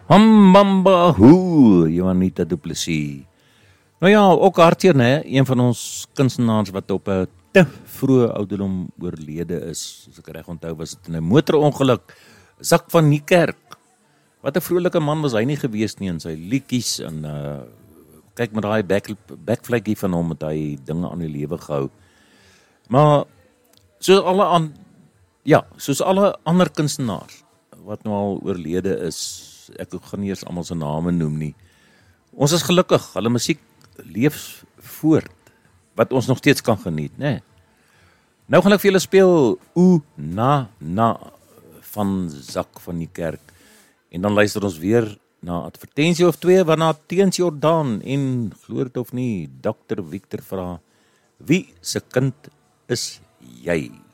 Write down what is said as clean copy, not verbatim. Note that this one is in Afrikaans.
Hambamba hoe, Juanita Du Plessis. Nou ja, ook hartseer, né? Een van ons kunstenaars wat op 'n te vroeë ouderdom oorlede is. As ek reg onthou, was dit in 'n motorongeluk. Zak van Niekerk. Wat 'n vrolike man was hy nie gewees nie in sy liedjies en kyk met daai backflaggie van hom het hy dinge aan die lewe gehou. Maar soos alle ander kunstenaars wat nou al oorlede is, ek gaan nie eers almal se name noem nie. Ons is gelukkig, hulle musiek leef voort, wat ons nog steeds kan geniet, né? Nou gaan ek vir julle speel O Na Na van Zak van Niekerk. En dan luister ons weer na advertensie of twee, waarna Teens Jordaan en, glo dit of nie, Dr. Victor vra, wie se kind is jy?